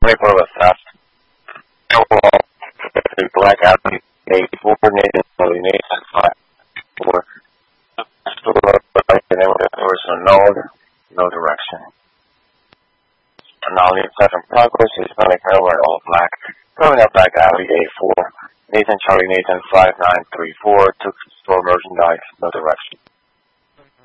24 was fast. Black Avenue, 84, Nathan, Nathan, 5, 4. There was no direction. And now the in progress is Hispanic Railroad, all black. Going up Black Alley, A4. Nathan, Charlie, Nathan, 5934. Took store merchandise, no direction.